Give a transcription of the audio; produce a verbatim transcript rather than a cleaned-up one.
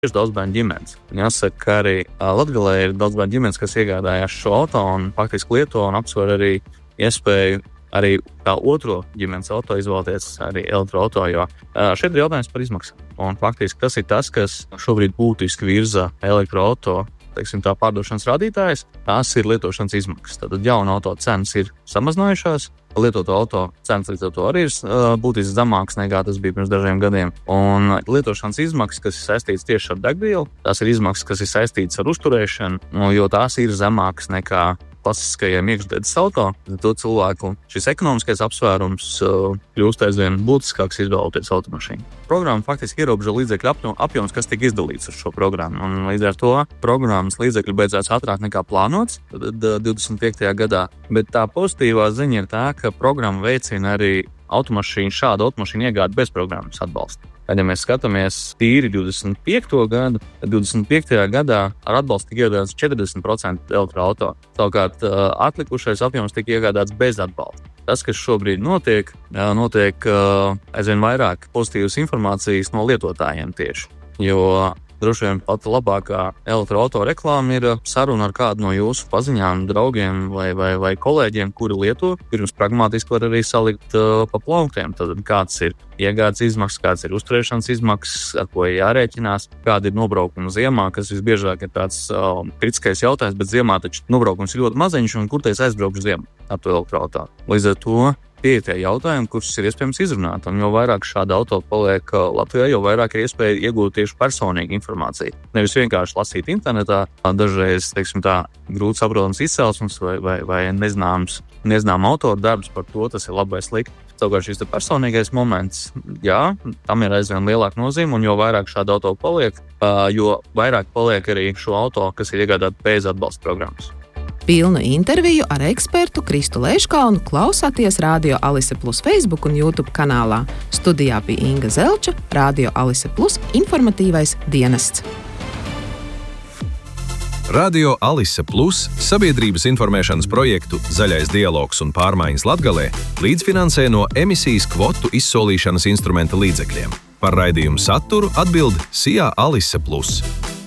Ir daudz bērnu ģimenes. Jāsaka, ka arī Latgalē ir daudz bērnu ģimenes, kas iegādājās šo auto un faktiski lieto un apsver arī iespēju arī kā otro ģimenes auto izvēlēties arī elektroauto, jo šeit ir jautājums par izmaksām. Un faktiski tas ir tas, kas šobrīd būtiski virza elektroauto, teiksim, tā pārdošanas rādītājs, tās ir lietošanas izmaksas. Tad jauna auto cenas ir samazinājušās, lietoto auto cenas līdz ar to arī ir uh, būtiski zemāks nekā tas bija pirms dažiem gadiem. Un lietošanas izmaksas, kas ir saistītas tieši ar degvielu, tās ir izmaksas, kas ir saistītas ar uzturēšanu, nu, jo tās ir zemākas nekā klasiskajiem iekšdedzes auto. To cilvēku šis ekonomiskais apsvērums uh, kļūst aizvien būtiskāks izvēloties automašīnu. Programma faktiski ierobežo līdzekļu apjoms, kas tiek izdalīts uz šo programmu. Un līdz ar to programmas līdzekļi beidzās ātrāk nekā plānots divdesmit piektajā gadā. Bet tā pozitīvā ziņa ir tā, ka programma veicina arī automašīnu, šādu automašīnu iegādi bez programmas atbalsta. Kad ja mēs skatāmies tīri divdesmit piekto gadu, tad divdesmit piektajā gadā ar atbalstu tika iegādāts četrdesmit procenti elektroauto. Savukārt atlikušais apjoms tika iegādāts bez atbalsta. Tas, kas šobrīd notiek, notiek aizvien vairāk pozitīvas informācijas no lietotājiem tieši. Jo droši vien pat labākā elektroauto reklāma ir saruna ar kādu no jūsu paziņām, draugiem vai, vai, vai kolēģiem, kuri lieto. Pirms pragmatiski var arī salikt uh, pa plauktiem. Tad kāds ir iegādes izmaksas, kāds ir uzturēšanas izmaksas, ar ko jārēķinās, kāda ir nobraukuma ziemā, kas visbiežāk ir tāds uh, kritiskais jautājums, bet ziemā taču nobraukums ir ļoti maziņš un kur tais aizbraukšu ziemā ar to elektroauto. Līdz ar to tie ir tie jautājumi, kurus ir iespējams izrunāt. Un jo vairāk šāda auto paliek Latvijā, jo vairāk ir iespēja iegūt tieši personīgu informāciju. Nevis vienkārši lasīt internetā, dažreiz, teiksim tā, grūti saprotams izcelsmes vai, vai, vai nezināms, nezinām autoru darbs par to, tas ir labi vai slikti. Savukārt šis personīgais moments, jā, tam ir aizvien lielāka nozīme, un jo vairāk šāda auto paliek, jo vairāk paliek arī šo auto, kas ir iegādāti bez atbalsta programmas. Pilnu interviju ar ekspertu Kristu Leiškalnu klausāties Radio Alise Plus Facebook un YouTube kanālā. Studijā bija Inga Zelča, Radio Alise Plus informatīvais dienests. Radio Alise Plus sabiedrības informēšanas projektu Zaļais dialogs un pārmaiņas Latgalē līdzfinansē no emisijas kvotu izsolīšanas instrumenta līdzekļiem. Par raidījumu saturu atbild S I A Alise Plus.